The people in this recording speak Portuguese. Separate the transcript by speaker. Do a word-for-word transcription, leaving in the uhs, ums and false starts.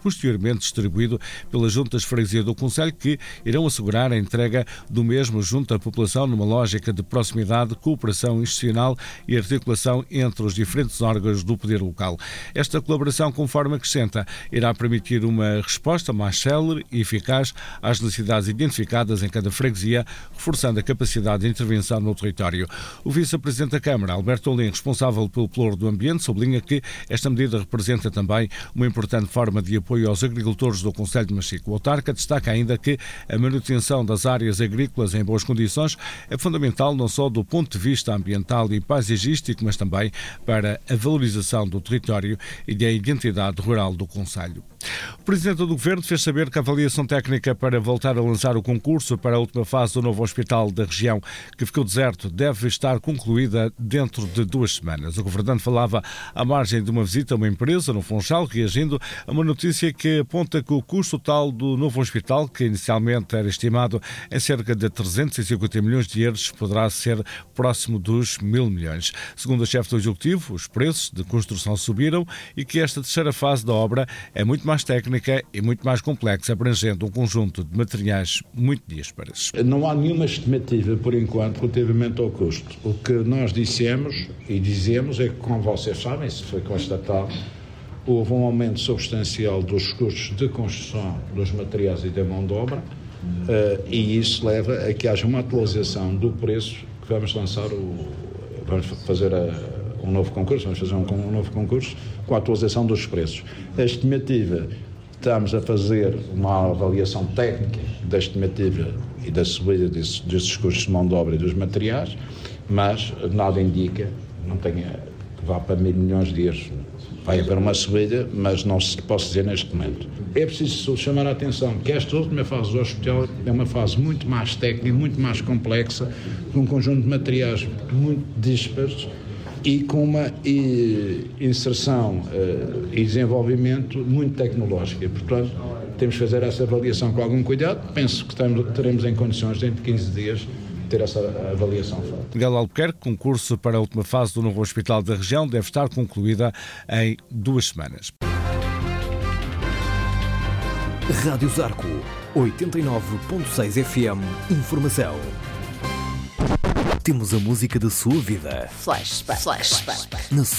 Speaker 1: posteriormente distribuído pelas juntas de freguesia do concelho, que irão assegurar a entrega do mesmo junto à população numa lógica de proximidade, cooperação institucional e articulação entre os diferentes órgãos do poder local. Esta colaboração, conforme acrescenta, irá permitir uma resposta mais célere e eficaz às necessidades identificadas em cada freguesia, reforçando a capacidade de intervenção no território. O vice-presidente da Câmara, Alberto Olim, responsável pelo Pelouro do Ambiente, sublinha que esta medida representa também uma importante forma de apoio aos agricultores do concelho de Machico. O autarca destaca ainda que a manutenção das áreas agrícolas em boas condições é fundamental não só do ponto de vista ambiental e paisagístico, mas também para a valorização do território e da identidade rural do concelho. O Presidente do Governo fez saber que a avaliação técnica para voltar a lançar o concurso para a última fase do novo hospital da região, que ficou deserto, deve estar concluída dentro de duas semanas. O governante falava à margem de uma visita a uma empresa no Funchal, reagindo a uma notícia que aponta que o custo total do novo hospital, que inicialmente era estimado em cerca de trezentos e cinquenta milhões de euros, poderá ser próximo dos mil milhões. Segundo a chefe do Executivo, os preços de construção subiram e que esta terceira fase da obra é muito mais técnica e muito mais complexa, abrangendo um conjunto de materiais muito díspares.
Speaker 2: Não há nenhuma estimativa, por enquanto, relativamente ao custo. O que nós dissemos e dizemos é que, como vocês sabem, isso foi constatado, houve um aumento substancial dos custos de construção dos materiais e da mão de obra, uh, e isso leva a que haja uma atualização do preço que vamos lançar, o, vamos fazer a um novo concurso, vamos fazer um, um novo concurso com a atualização dos preços. A estimativa, estamos a fazer uma avaliação técnica da estimativa e da subida desses, desses custos de mão de obra e dos materiais, mas nada indica, não tenha, que vá para mil milhões de euros. Vai haver uma subida, mas não se posso dizer neste momento. É preciso chamar a atenção que esta última fase do hospital é uma fase muito mais técnica, muito mais complexa, com um conjunto de materiais muito dispares, e com uma inserção uh, e desenvolvimento muito tecnológico. E, portanto, temos que fazer essa avaliação com algum cuidado. Penso que teremos em condições, dentro de quinze dias, ter essa avaliação feita.
Speaker 1: Miguel Albuquerque, concurso para a última fase do novo hospital da região, deve estar concluída em duas semanas.
Speaker 3: Rádio Zarco, oitenta e nove ponto seis F M, informação. Temos a música da sua vida.
Speaker 4: Flashback. Flashback.
Speaker 3: Na